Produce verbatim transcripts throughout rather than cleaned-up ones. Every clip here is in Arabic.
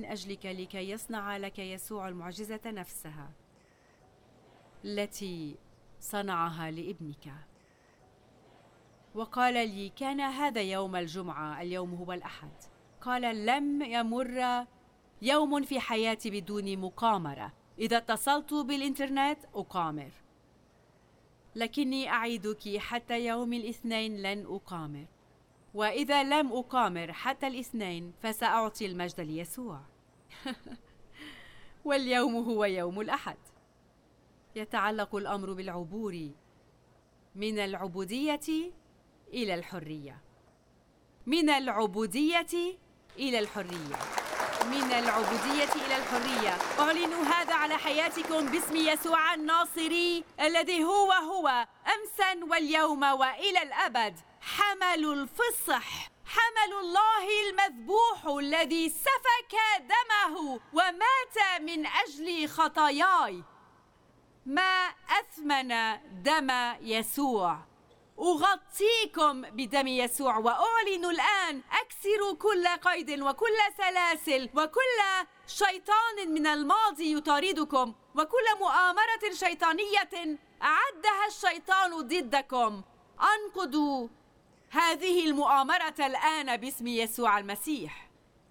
أجلك لكي يصنع لك يسوع المعجزة نفسها التي صنعها لابنك. وقال لي: كان هذا يوم الجمعة، اليوم هو الأحد. قال: لم يمر يوم في حياتي بدون مقامرة. إذا اتصلت بالإنترنت أقامر، لكني أعدك حتى يوم الاثنين لن أقامر، وإذا لم أقامر حتى الاثنين فسأعطي المجد ليسوع. واليوم هو يوم الأحد. يتعلق الأمر بالعبور من العبودية إلى الحرية، من العبودية إلى الحرية، من العبودية إلى الحرية. أعلن هذا على حياتكم باسم يسوع الناصري الذي هو هو أمسا واليوم وإلى الأبد. حمل الفصح، حمل الله المذبوح الذي سفك دمه ومات من أجل خطاياي. ما أثمن دم يسوع. أغطيكم بدم يسوع وأعلن الآن: أكسر كل قيد وكل سلاسل وكل شيطان من الماضي يطاردكم وكل مؤامرة شيطانية أعدها الشيطان ضدكم. أنقضوا هذه المؤامرة الآن باسم يسوع المسيح.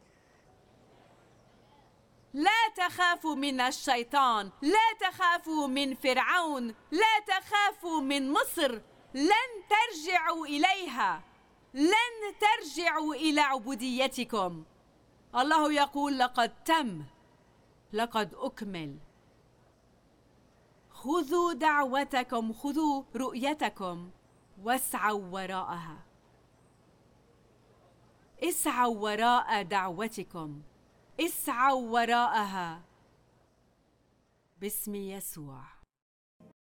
لا تخافوا من الشيطان، لا تخافوا من فرعون، لا تخافوا من مصر. لن ترجعوا إليها، لن ترجعوا إلى عبوديتكم. الله يقول: لقد تم، لقد أكمل. خذوا دعوتكم، خذوا رؤيتكم واسعوا وراءها. اسعوا وراء دعوتكم، اسعوا وراءها باسم يسوع.